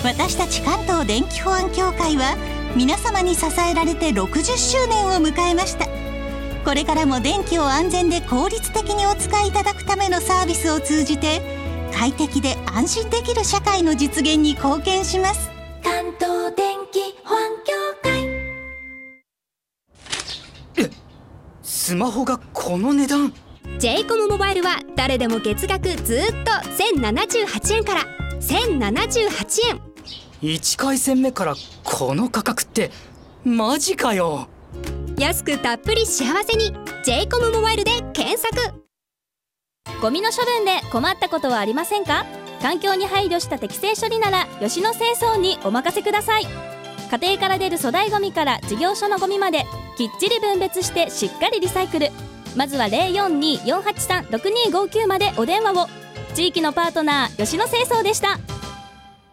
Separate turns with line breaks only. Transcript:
私たち関東電気保安協会は皆様に支えられて60周年を迎えました。これからも電気を安全で効率的にお使いいただくためのサービスを通じて快適で安心できる社会の実現に貢献します。
関東電気保安協会。
スマホがこの値段。
j コムモバイルは誰でも月額ずっと1078円から1078円。
1回戦目からこの価格ってマジかよ。
安くたっぷり幸せに j コムモバイルで検索。
ゴミの処分で困ったことはありませんか？環境に配慮した適正処理なら吉野清掃にお任せください。家庭から出る粗大ゴミから事業所のゴミまできっちり分別してしっかりリサイクル。まずは 042-483-6259 までお電話を。地域のパートナー吉野清掃でした。